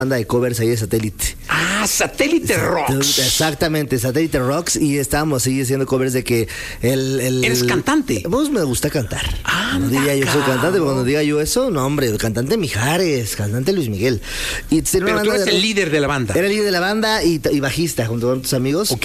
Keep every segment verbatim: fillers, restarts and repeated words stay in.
banda de covers ahí de Satélite. Ah, Satélite Rocks. Exactamente, Satélite Rocks. Y estábamos ahí haciendo covers de que el... el ¿Eres cantante? Pues me gusta cantar. Ah, no diría yo soy cantante, pero cuando diga yo eso, no, hombre, el cantante Mijares, cantante Luis Miguel. Y pero tú eres de, el líder de la banda. Era el líder de la banda y, y bajista junto con tus amigos. Ok.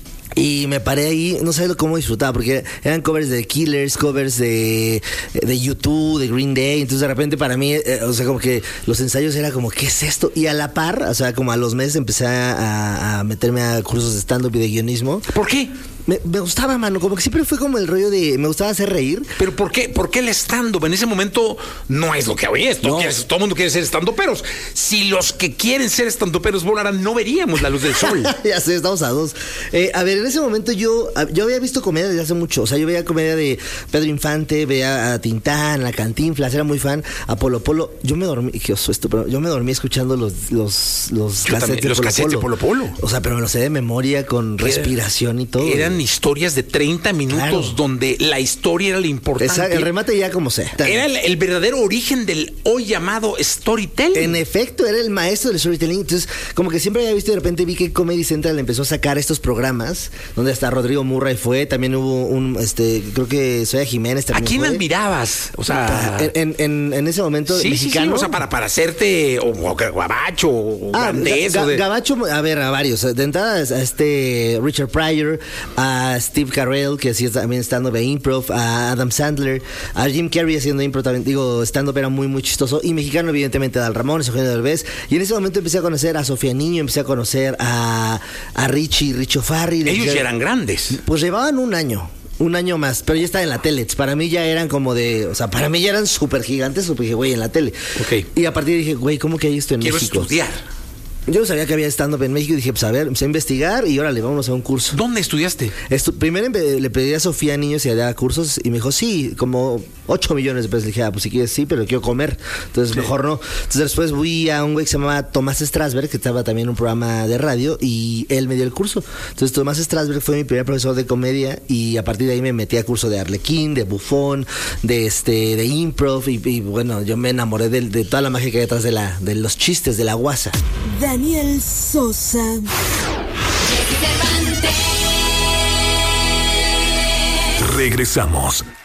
Y me paré ahí, no sabía cómo disfrutaba, porque eran covers de Killers, covers de, de U dos, de Green Day. Entonces de repente para mí, eh, o sea, como que los ensayos era como, ¿qué es esto? Y a la par, o sea, como a los meses empecé a, a meterme a cursos de stand-up y de guionismo. ¿Por qué? Me, me gustaba, mano, como que siempre fue como el rollo de, me gustaba hacer reír. ¿Pero por qué? ¿Por qué el stand-up? En ese momento no es lo que hoy es. No. Todo el mundo quiere ser stand-uperos. Si los que quieren ser stand-uperos volaran, no veríamos la luz del sol. Ya sé, estamos a dos. Eh, a ver, en ese momento yo, yo había visto comedia desde hace mucho. O sea, yo veía comedia de Pedro Infante, veía a Tintán, a Cantinflas, era muy fan. A Polo Polo. Yo me dormí, qué oso esto, pero yo me dormí escuchando los, los, los cassettes, también, de, los Polo cassettes Polo. de Polo Polo. O sea, pero me lo sé de memoria con respiración y todo. Eran historias de treinta minutos, claro, donde la historia era lo importante. Exacto, el remate ya como sea. Era el, el verdadero origen del hoy llamado storytelling. En efecto, era el maestro del storytelling. Entonces, como que siempre había visto y de repente vi que Comedy Central empezó a sacar estos programas, donde hasta Rodrigo Murray fue, también hubo un, este, creo que Soya Jiménez también. ¿A quién fue. admirabas? O sea, en, en, en ese momento, sí, mexicano. Sí, sí, o sea, para, para hacerte o, o Gabacho o ah, Valdés, Ga, o de... Gabacho, a ver, a varios. De entrada a este Richard Pryor, a Steve Carell, que hacía también stand-up e improv, a Adam Sandler, a Jim Carrey haciendo improv también, digo, stand-up era muy, muy chistoso. Y mexicano, evidentemente, a Dal Ramón, Eugenio Derbez. Y en ese momento empecé a conocer a Sofía Niño, empecé a conocer a, a Richie, Richo Farrell. Ellos ya eran grandes. Pues llevaban un año. Un año más, pero ya estaba en la tele. Para mí ya eran como de... O sea, para mí ya eran súper gigantes. Porque dije, güey, en la tele. Ok. Y a partir dije, güey, ¿cómo que hay esto en Quiero México? Quiero estudiar. Yo no sabía que había stand-up en México y dije, pues a ver, empecé a investigar y órale, vámonos a un curso. ¿Dónde estudiaste? Estu- primero le pedí a Sofía Niños si había cursos y me dijo, sí, como ocho millones de pesos. Le dije, ah, pues si quieres sí, pero quiero comer. Entonces sí, mejor no. Entonces después fui a un güey que se llamaba Tomás Strasberg, que estaba también en un programa de radio y él me dio el curso. Entonces Tomás Strasberg fue mi primer profesor de comedia y a partir de ahí me metí a curso de Arlequín, de bufón, de este, de improv y, y bueno, yo me enamoré de, de toda la magia que hay detrás de, la, de los chistes, de la guasa. Daniel Sosa. Regresamos